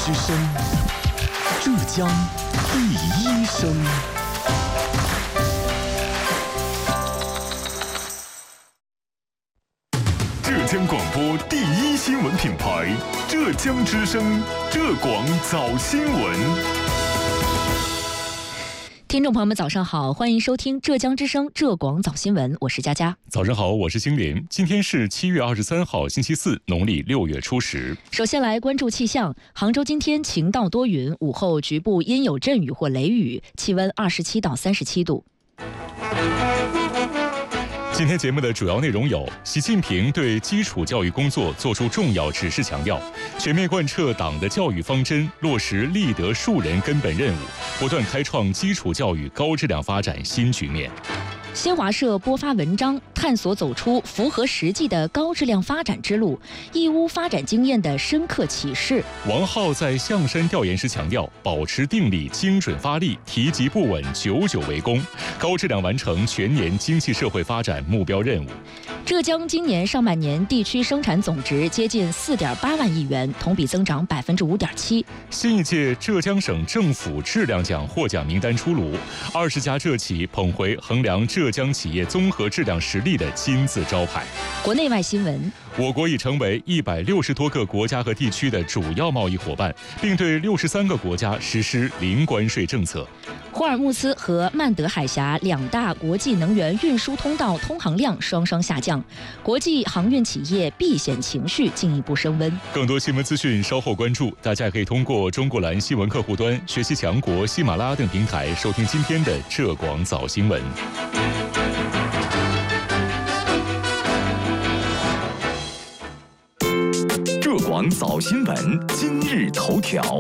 之声，浙江第一声。浙江广播第一新闻品牌，浙江之声，浙广早新闻。 听众朋友们，早上好，欢迎收听浙江之声浙广早新闻，我是佳佳。 早上好，我是星林。今天是7月23号，星期四，农历6月初10。 首先来关注气象，杭州今天晴到多云，午后局部阴有阵雨或雷雨，气温27到37度。 今天节目的主要内容有：习近平对基础教育工作作出重要指示，强调全面贯彻党的教育方针，落实立德树人根本任务，不断开创基础教育高质量发展新局面。 新华社播发文章，探索走出符合实际的高质量发展之路，义乌发展经验的深刻启示。 王浩在象山调研时强调，保持定力，精准发力，提及不稳，久久为功，高质量完成全年经济社会发展目标任务。 浙江今年上半年地区生产总值接近4.8万亿元，同比增长5.7%。 新一届浙江省政府质量奖获奖名单出炉，20家浙企捧回衡量浙江企业综合质量实力的金字招牌。 国内外新闻， 我国已成为160多个国家和地区的主要贸易伙伴，并对63个国家实施零关税政策。 霍尔木兹和曼德海峡两大国际能源运输通道通航量双双下降，国际航运企业避险情绪进一步升温。 更多新闻资讯稍后关注，大家可以通过中国蓝新闻客户端、学习强国、喜马拉雅等平台收听今天的浙广早新闻。 浙广早新闻今日头条。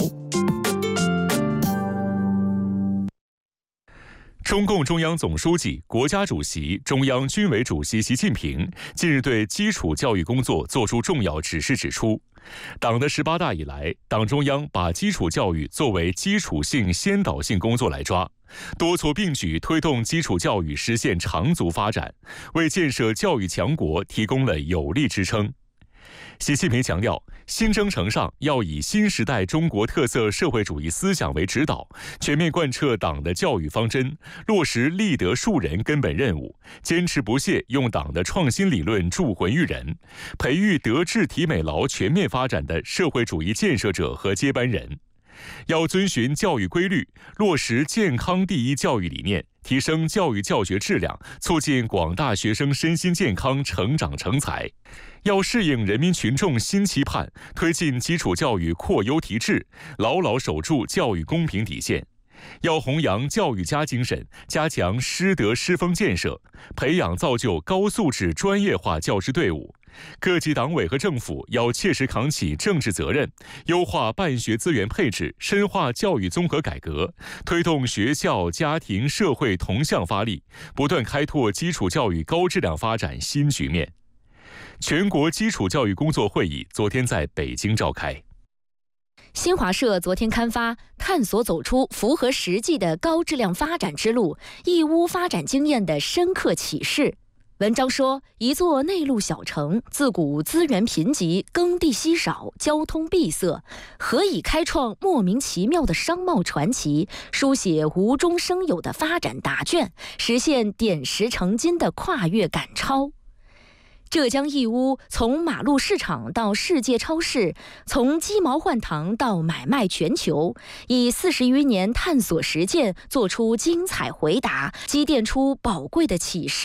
中共中央总书记、国家主席、中央军委主席习近平近日对基础教育工作作出重要指示，指出，党的18大以来，党中央把基础教育作为基础性先导性工作来抓，多措并举推动基础教育实现长足发展，为建设教育强国提供了有力支撑。习近平强调，新征程上要以新时代中国特色社会主义思想为指导，全面贯彻党的教育方针，落实立德树人根本任务，坚持不懈用党的创新理论铸魂育人，培育德智体美劳全面发展的社会主义建设者和接班人。要遵循教育规律，落实健康第一教育理念，提升教育教学质量，促进广大学生身心健康成长成才。要适应人民群众新期盼，推进基础教育扩优提质，牢牢守住教育公平底线。要弘扬教育家精神，加强师德师风建设，培养造就高素质专业化教师队伍。各级党委和政府要切实扛起政治责任，优化办学资源配置，深化教育综合改革，推动学校、家庭、社会同向发力，不断开拓基础教育高质量发展新局面。全国基础教育工作会议昨天在北京召开。 新华社昨天刊发《探索走出符合实际的高质量发展之路，义乌发展经验的深刻启示》。文章说，一座内陆小城，自古资源贫瘠，耕地稀少，交通闭塞，何以开创莫名其妙的商贸传奇，书写无中生有的发展答卷，实现点石成金的跨越赶超？浙江义乌从马路市场到世界超市，从鸡毛换糖到买卖全球，以40余年探索实践，做出精彩回答，积淀出宝贵的启示。